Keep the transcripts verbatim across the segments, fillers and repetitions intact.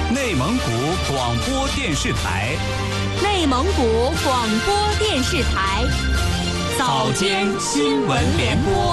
内蒙古广播电视台， 内蒙古广播电视台， 早间新闻联播。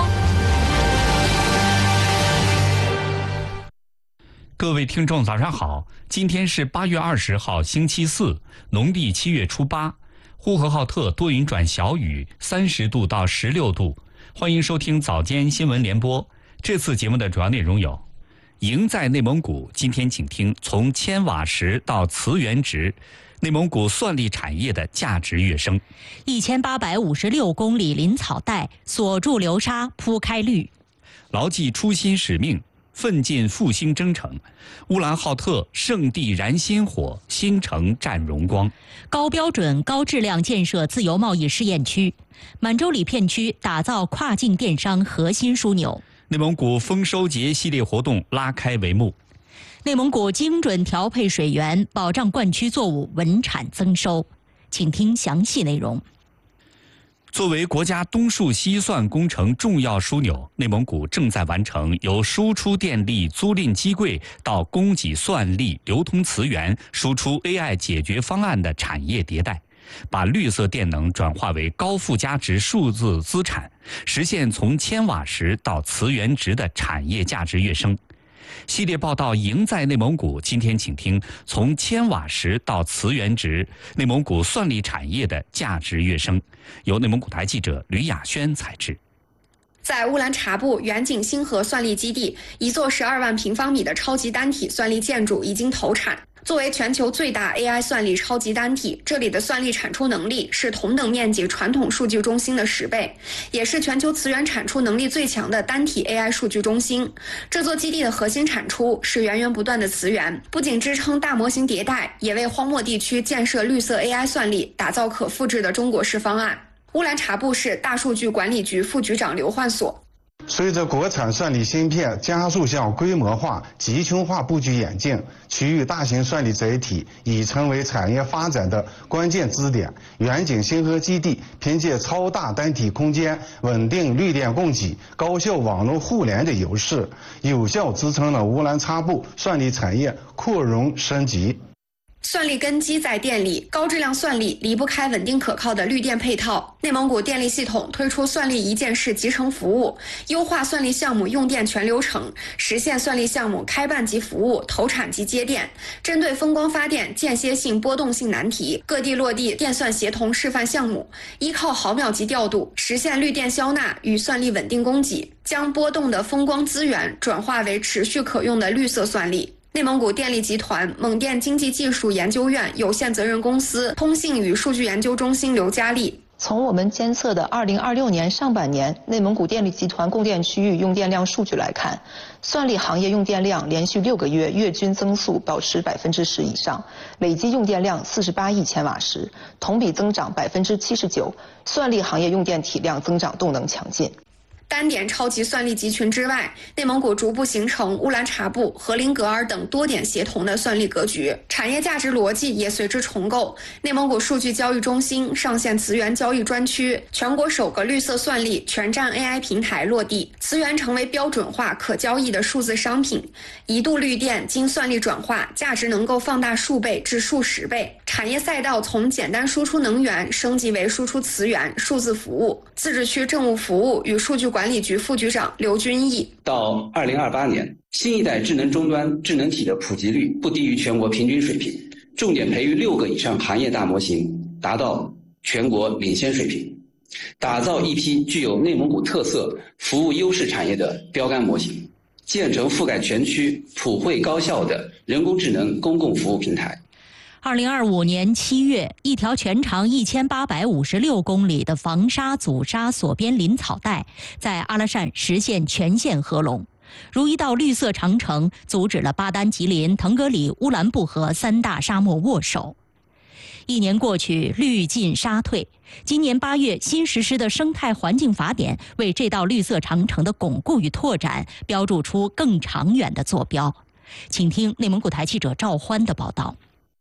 各位听众，早上好！今天是八月二十号，星期四，农历七月初八。呼和浩特多云转小雨，三十度到十六度。欢迎收听早间新闻联播。这次节目的主要内容有：赢在内蒙古，今天请听从铅瓦石到磁源值，内蒙古算力产业的价值跃升； 一千八百五十六公里林草带，锁住流沙，铺开绿； 牢记初心使命，奋进复兴征程，乌兰浩特圣地燃鲜火，新城绽荣光； 高标准高质量建设自由贸易试验区，满洲里片区打造跨境电商核心枢纽。 内蒙古丰收节系列活动拉开帷幕。 内蒙古精准调配水源，保障灌区作物稳产增收。请听详细内容。 作为国家东数西算工程重要枢纽，内蒙古正在完成由输出电力租赁机柜到供给算力、流通磁源、输出 A I 解决方案的产业迭代，把绿色电能转化为高附加值数字资产，实现从铅瓦石到磁源值的产业价值跃升。系列报道《赢在内蒙古》，今天请听从铅瓦石到磁源值，内蒙古算力产业的价值跃升，由内蒙古台记者吕雅轩采制。 在乌兰察布远景星河算力基地，一座十二万平方米的超级单体算力建筑已经投产。作为全球最大 A I 算力超级单体，这里的算力产出能力是同等面积传统数据中心的十倍，也是全球磁源产出能力最强的单体 A I 数据中心。这座基地的核心产出是源源不断的磁源，不仅支撑大模型迭代，也为荒漠地区建设绿色 A I 算力打造可复制的中国式方案。乌兰察布市大数据管理局副局长刘焕所。 随着国产算力芯片加速向规模化、集群化布局演进，区域大型算力载体已成为产业发展的关键支点。远景星河基地凭借超大单体空间、稳定绿电供给、高效网络互联的优势，有效支撑了乌兰察布算力产业扩容升级。 算力根基在电力，高质量算力离不开稳定可靠的绿电配套。内蒙古电力系统推出算力一键式集成服务，优化算力项目用电全流程，实现算力项目开办即服务、投产即接电。针对风光发电间歇性波动性难题，各地落地电算协同示范项目，依靠毫秒级调度，实现绿电消纳与算力稳定供给，将波动的风光资源转化为持续可用的绿色算力。内蒙古电力集团蒙电经济技术研究院有限责任公司通信与数据研究中心刘佳丽。 从我们监测的二零二六年上半年内蒙古电力集团供电区域用电量数据来看，算力行业用电量连续六个月月均增速保持百分之十以上，累计用电量四十八亿千瓦时，同比增长百分之七十九，算力行业用电体量增长动能强劲。 单点超级算力集群之外，内蒙古逐步形成乌兰察布、和林格尔等多点协同的算力格局，产业价值逻辑也随之重构。内蒙古数据交易中心上线磁源交易专区，全国首个绿色算力全站 A I 平台落地，磁源成为标准化可交易的数字商品。一度绿电经算力转化，价值能够放大数倍至数十倍。产业赛道从简单输出能源升级为输出磁源、数字服务。自治区政务服务与数据管理局副局长刘军义。 到二零二八年，新一代智能终端智能体的普及率不低于全国平均水平，重点培育六个以上行业大模型，达到全国领先水平，打造一批具有内蒙古特色、服务优势产业的标杆模型，建成覆盖全区、普惠高效的人工智能公共服务平台。 二零二五年七月，一条全长一千八百五十六公里的防沙阻沙锁边林草带在阿拉善实现全线合拢，如一道绿色长城，阻止了巴丹吉林、腾格里、乌兰布和三大沙漠握手。一年过去，绿进沙退。今年八月新实施的生态环境法典为这道绿色长城的巩固与拓展标注出更长远的坐标。请听内蒙古台记者赵欢的报道。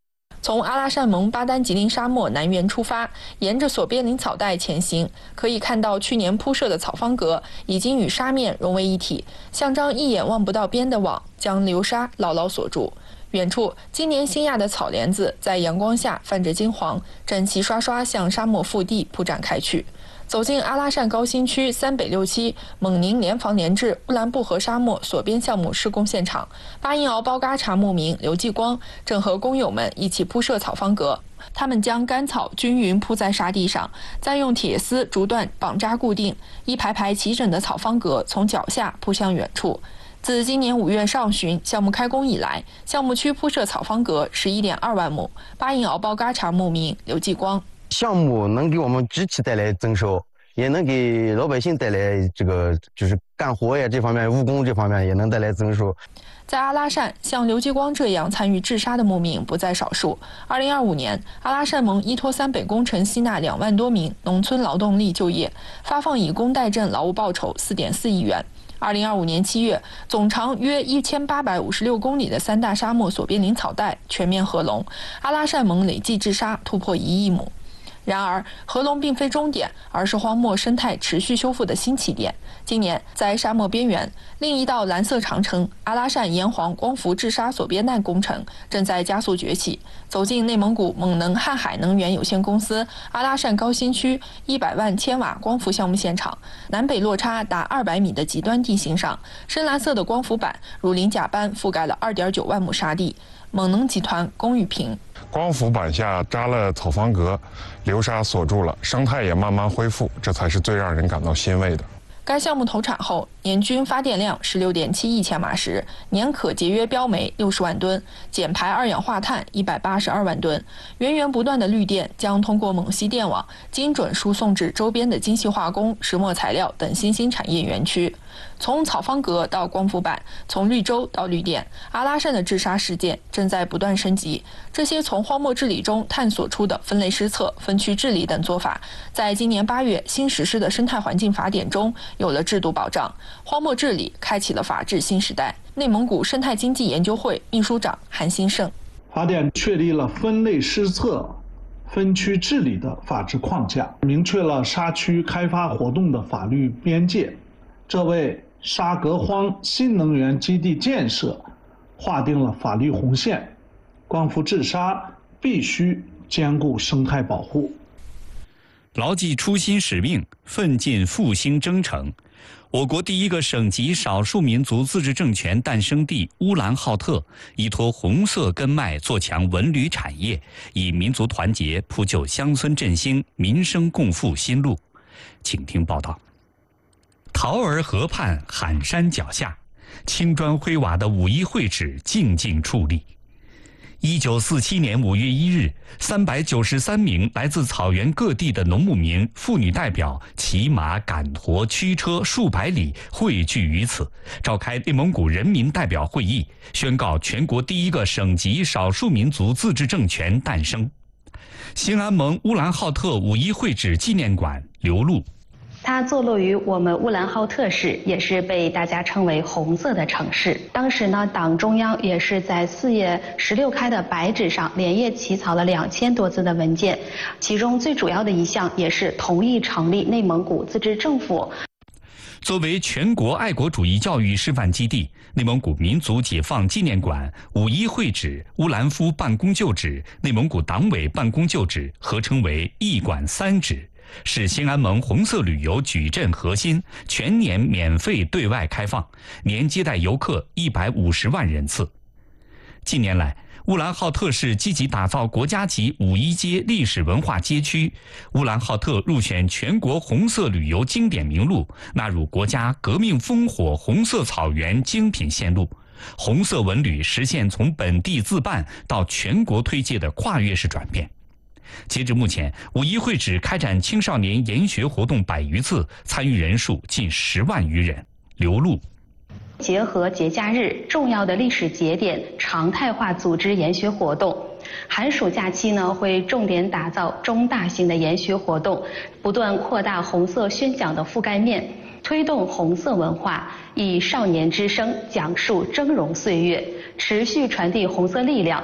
从阿拉善盟巴丹吉林沙漠南缘出发，沿着索边林草带前行，可以看到去年铺设的草方格已经与沙面融为一体，像张一眼望不到边的网，将流沙牢牢锁住。远处，今年新轧的草帘子在阳光下泛着金黄，整齐刷刷向沙漠腹地铺展开去。走进阿拉善高新区三北六期蒙宁联防联治乌兰布和沙漠索边项目施工现场，巴音敖包嘎查牧民刘继光正和工友们一起铺设草方格。他们将干草均匀铺在沙地上，再用铁丝竹段绑扎固定，一排排齐整的草方格从脚下铺向远处。自今年五月上旬项目开工以来，项目区铺设草方格十一点二万亩。巴音敖包嘎查牧民刘继光。 项目能给我们经济带来增收，也能给老百姓带来这个就是干活呀这方面，务工这方面也能带来增收。 在阿拉善，像刘继光这样参与治沙的牧民不在少数。二零二五年，阿拉善盟依托三北工程吸纳两万多名农村劳动力就业，发放以工代赈劳务报酬四点四亿元。二零二五年七月，总长约一千八百五十六公里的三大沙漠索边林草带全面合龙，阿拉善盟累计治沙突破一亿亩。然而，合龙并非终点，而是荒漠生态持续修复的新起点。今年，在沙漠边缘，另一道蓝色长城——阿拉善炎黄光伏治沙索边带工程正在加速崛起。走进内蒙古蒙能瀚海能源有限公司阿拉善高新区一百万千瓦光伏项目现场，南北落差达二百米的极端地形上，深蓝色的光伏板如鳞甲般覆盖了二点九万亩沙地。蒙能集团龚玉平。 光伏板下扎了草方格，流沙锁住了，生态也慢慢恢复，这才是最让人感到欣慰的。 该项目投产后，年均发电量十六点七亿千瓦时，年可节约标煤六十万吨，减排二氧化碳一百八十二万吨。源源不断的绿电将通过蒙西电网精准输送至周边的精细化工、石墨材料等新兴产业园区。从草方格到光伏板，从绿洲到绿电，阿拉善的治沙实践正在不断升级。这些从荒漠治理中探索出的分类施策、分区治理等做法，在今年八月新实施的生态环境法典中有了制度保障。荒漠治理开启了法治新时代。内蒙古生态经济研究会秘书长韩兴盛： 法典确立了分类施策、分区治理的法治框架，明确了沙区开发活动的法律边界，这为沙革荒新能源基地建设划定了法律红线。光伏治沙必须兼顾生态保护， 牢记初心使命，奋进复兴征程。我国第一个省级少数民族自治政权诞生地乌兰浩特，依托红色根脉做强文旅产业，以民族团结铺就乡村振兴、民生共富新路。请听报道。桃儿河畔喊山脚下，青砖灰瓦的五一会址静静矗立。一九四七年五月一日，三百九十三名来自草原各地的农牧民、妇女代表骑马赶驮驱车数百里汇聚于此，召开内蒙古人民代表会议，宣告全国第一个省级少数民族自治政权诞生。兴安盟乌兰浩特五一会址纪念馆刘璐。 它坐落于我们乌兰浩特市，也是被大家称为红色的城市。当时呢，党中央也是在四月十六开的白纸上连夜起草了两千多字的文件，其中最主要的一项也是同意成立内蒙古自治政府。 作为全国爱国主义教育示范基地，内蒙古民族解放纪念馆、五一会址、乌兰夫办公旧址、内蒙古党委办公旧址合称为一馆三址，是兴安盟红色旅游矩阵核心，全年免费对外开放，年接待游客一百五十万人次。近年来，乌兰浩特市积极打造国家级五一街历史文化街区，乌兰浩特入选全国红色旅游经典名录，纳入国家革命烽火红色草原精品线路。红色文旅实现从本地自办到全国推介的跨越式转变。截至目前，五一会址开展青少年研学活动百余次，参与人数近十万余人。刘璐。 结合节假日、重要的历史节点，常态化组织研学活动。寒暑假期呢，会重点打造中大型的研学活动，不断扩大红色宣讲的覆盖面，推动红色文化，以少年之声讲述峥嵘岁月，持续传递红色力量。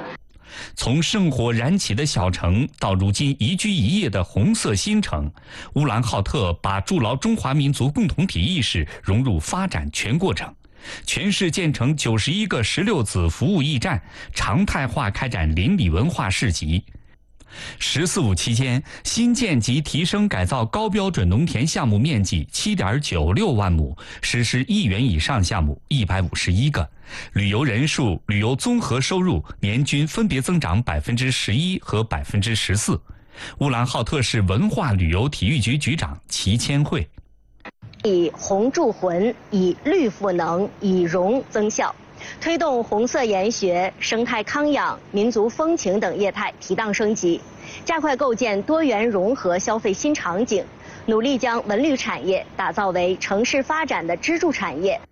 从圣火燃起的小城到如今宜居宜业的红色新城，乌兰浩特把筑牢中华民族共同体意识融入发展全过程，全市建成九十一个十六子服务驿站，常态化开展邻里文化市集。十四五期间，新建及提升改造高标准农田项目面积七点九六万亩，实施亿元以上项目一百五十一个，旅游人数、旅游综合收入年均分别增长百分之十一和百分之十四。乌兰浩特市文化旅游体育局局长齐千惠： 以红助魂，以绿赋能，以荣增效。推动红色研学、生态康养、民族风情等业态提档升级，加快构建多元融合消费新场景，努力将文旅产业打造为城市发展的支柱产业。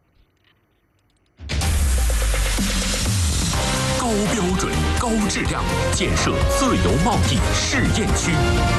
高标准、高质量建设自由贸易试验区。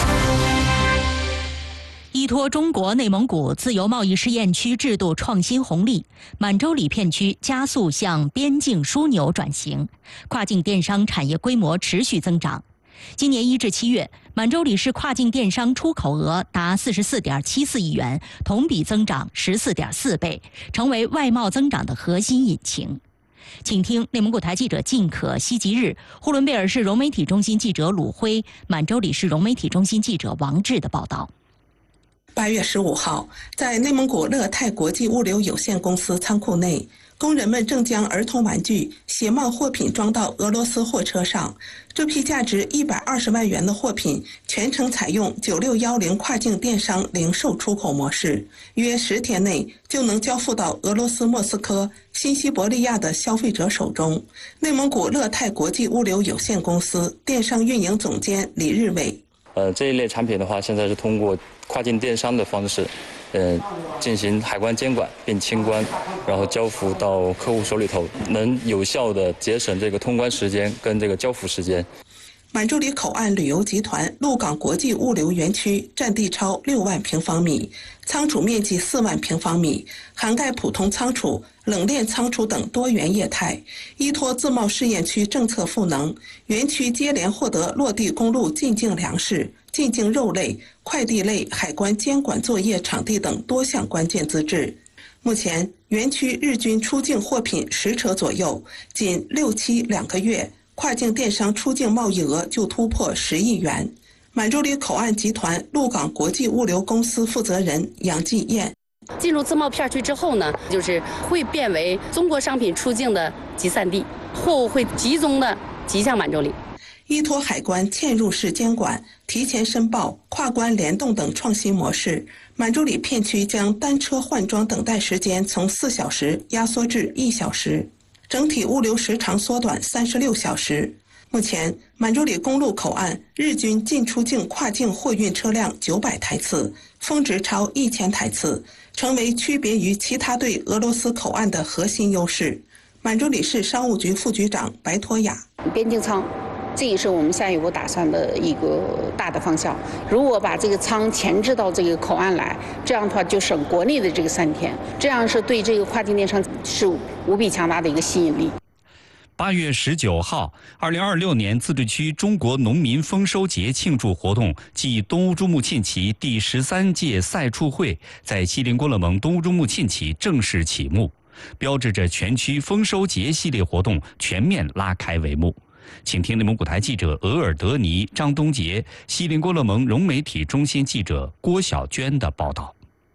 依托中国内蒙古自由贸易试验区制度创新红利，满洲里片区加速向边境枢纽转型，跨境电商产业规模持续增长。今年一至七月，满洲里市跨境电商出口额达四十四点七四亿元，同比增长十四点四倍，成为外贸增长的核心引擎。请听内蒙古台记者靳可、西吉日、呼伦贝尔市融媒体中心记者鲁辉、满洲里市融媒体中心记者王志的报道。 八月十五号，在内蒙古乐泰国际物流有限公司仓库内，工人们正将儿童玩具、鞋帽货品装到俄罗斯货车上。这批价值一百二十万元的货品全程采用九六一零跨境电商零售出口模式，约十天内就能交付到俄罗斯莫斯科、新西伯利亚的消费者手中。内蒙古乐泰国际物流有限公司电商运营总监李日伟。 呃，这一类产品的话，现在是通过跨境电商的方式，呃，进行海关监管并清关，然后交付到客户手里头，能有效的节省这个通关时间跟这个交付时间。 满洲里口岸旅游集团鹿港国际物流园区占地超六万平方米，仓储面积四万平方米，涵盖普通仓储、冷链仓储等多元业态。依托自贸试验区政策赋能，园区接连获得落地公路进境粮食、进境肉类、快递类海关监管作业场地等多项关键资质。目前，园区日均出境货品十车左右，仅六七两个月，跨境电商出境贸易额就突破十亿元。满洲里口岸集团鹿港国际物流公司负责人杨继燕： 进入自贸片区之后呢，就是会变为中国商品出境的集散地，货物会集中的集向满洲里。 依托海关嵌入式监管、提前申报、跨关联动等创新模式，满洲里片区将单车换装等待时间从四小时压缩至一小时，整体物流时长缩短三十六小时。目前，满洲里公路口岸日均进出境跨境货运车辆九百台次，峰值超一千台次，成为区别于其他对俄罗斯口岸的核心优势。满洲里市商务局副局长白托雅： 边境仓，这也是我们下一步打算的一个大的方向。如果把这个仓前置到这个口岸来，这样的话就省国内的这个三天，这样是对这个跨境电商是无比强大的一个吸引力。 八月十九号，二零二六年自治区中国农民丰收节庆祝活动暨东乌珠穆沁旗第十三届赛畜会在锡林郭勒盟东乌珠穆沁旗正式启幕，标志着全区丰收节系列活动全面拉开帷幕。请听内蒙古台记者额尔德尼、张东杰、锡林郭勒盟融媒体中心记者郭小娟的报道。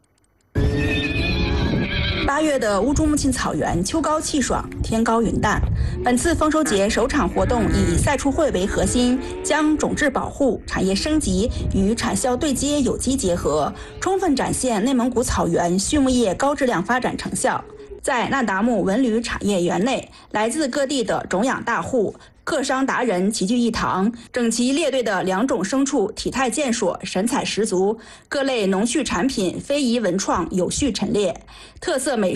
八月的乌珠穆沁草原秋高气爽，天高云淡。本次丰收节首场活动以赛畜会为核心，将种质保护、产业升级与产销对接有机结合，充分展现内蒙古草原畜牧业高质量发展成效。在那达慕文旅产业园内，来自各地的种养大户、客商达人齐聚一堂，整齐列队的两种牲畜体态健硕，神采十足，各类农畜产品非遗文创有序陈列，特色美